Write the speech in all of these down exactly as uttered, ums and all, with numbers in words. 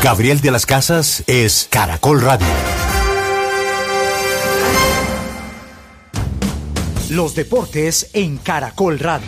Gabriel de las Casas es Caracol Radio. Los deportes en Caracol Radio.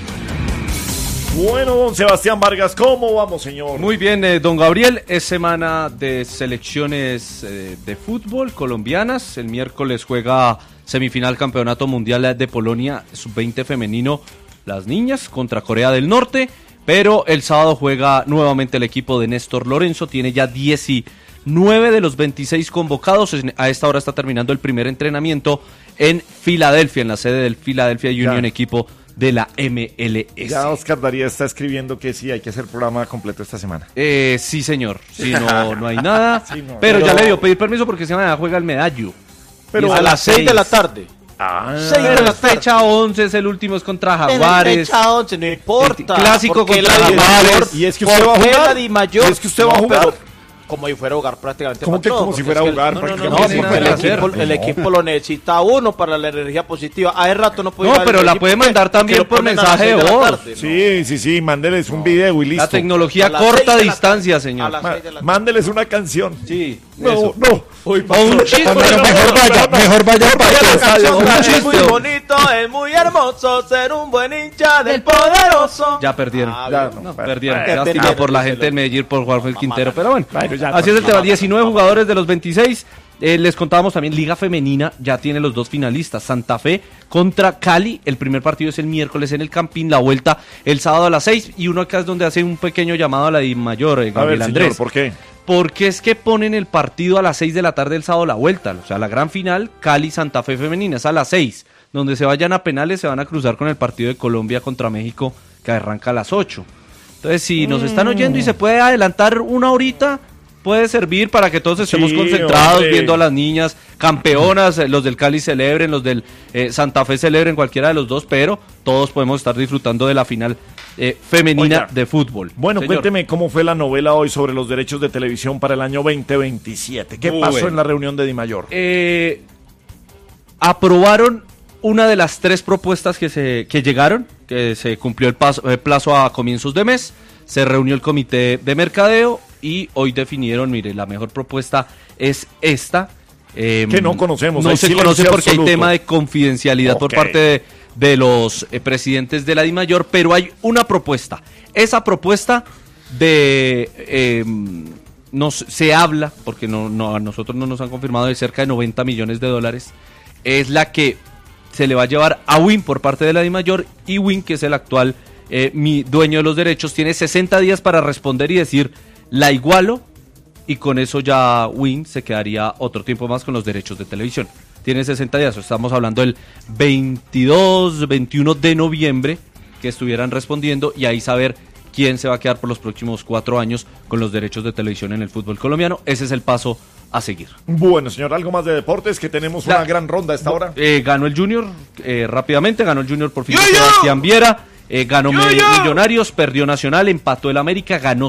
Bueno, don Sebastián Vargas, ¿cómo vamos, señor? Muy bien, eh, don Gabriel, es semana de selecciones eh, de fútbol colombianas. El miércoles juega semifinal Campeonato Mundial de Polonia sub veinte femenino, las niñas, contra Corea del Norte. Pero el sábado juega nuevamente el equipo de Néstor Lorenzo, tiene ya diecinueve de los veintiséis convocados. A esta hora está terminando el primer entrenamiento en Filadelfia, en la sede del Philadelphia Union, ya. Equipo de la M L S. Ya Oscar Darío está escribiendo que sí, hay que hacer programa completo esta semana. Eh, sí, señor. Sí, no, no hay nada. Sí, no, pero, pero ya le dio pedir permiso porque se mañana juega el Medallo. Pero a las seis de la tarde. Ah, pero es fecha once, es el último, es contra Jaguares. Fecha once, no importa. El clásico contra Jaguares. Y es que usted va a jugar. Y es que usted va a jugar. Como si fuera a jugar prácticamente. ¿Cómo que como si fuera a jugar? No, no, no, no, porque el equipo, el equipo lo necesita uno para la energía positiva. Hace rato no puede. No, pero la puede mandar también por mensaje de voz. Sí, sí, sí, mándeles un video y listo. La tecnología corta distancia, señor. Mándeles una canción. Sí. No, no. Uy, un chiste. Mejor vaya, mejor vaya para Es muy bonito, es muy hermoso ser un buen hincha del poderoso. Ya perdieron. Ah, ya no, no, perdieron. Lástima por la gente del Medellín por jugar fue el Quintero, pero bueno. Ya, así es el tema. diecinueve jugadores de los veintiséis. Eh, les contábamos también Liga Femenina, ya tiene los dos finalistas, Santa Fe contra Cali. El primer partido es el miércoles en el Campín, la vuelta el sábado a las seis. Y uno acá es donde hace un pequeño llamado a la Dimayor, eh, Gabriel a ver, Andrés. Señor, ¿por qué? Porque es que ponen el partido a las seis de la tarde el sábado la vuelta. O sea, la gran final, Cali-Santa Fe Femenina, es a las seis. Donde se vayan a penales se van a cruzar con el partido de Colombia contra México, que arranca a las ocho. Entonces, si nos están oyendo y se puede adelantar una horita, puede servir para que todos estemos sí, concentrados, hombre, viendo a las niñas campeonas, los del Cali celebren, los del eh, Santa Fe celebren, cualquiera de los dos, pero todos podemos estar disfrutando de la final eh, femenina Oiga, de fútbol. Bueno, señor. Cuénteme cómo fue la novela hoy sobre los derechos de televisión para el año veinte veintisiete. ¿Qué Muy pasó bueno. en la reunión de Dimayor? Eh, aprobaron una de las tres propuestas que se que llegaron, que se cumplió el, paso, el plazo a comienzos de mes, se reunió el comité de mercadeo y hoy definieron, mire, la mejor propuesta es esta. Eh, que no conocemos. No se conoce porque absoluto. Hay tema de confidencialidad okay. por parte de, de los eh, presidentes de la Dimayor, pero hay una propuesta. Esa propuesta de... Eh, nos, se habla, porque no, no, a nosotros no nos han confirmado, de cerca de noventa millones de dólares, es la que se le va a llevar a Win por parte de la Dimayor, y Win, que es el actual eh, mi dueño de los derechos, tiene sesenta días para responder y decir... La igualo y con eso ya Win se quedaría otro tiempo más con los derechos de televisión. Tiene sesenta días, estamos hablando del veintidós, veintiuno de noviembre que estuvieran respondiendo y ahí saber quién se va a quedar por los próximos cuatro años con los derechos de televisión en el fútbol colombiano. Ese es el paso a seguir. Bueno, señor, algo más de deportes, que tenemos La, una gran ronda a esta hora. Eh, ganó el Junior eh, rápidamente, ganó el Junior por fin de Sebastián Viera, eh, ganó yo, yo. Millonarios, perdió Nacional, empató el América, ganó